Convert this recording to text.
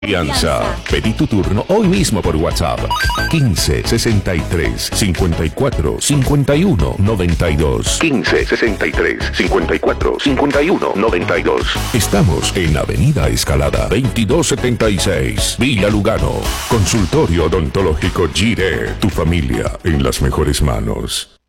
Confianza. Pedí tu turno hoy mismo por WhatsApp. 15 63 54 51 92. 15 63 54 51 92. Estamos en Avenida Escalada 2276, Villa Lugano. Consultorio odontológico Gire. Tu familia en las mejores manos.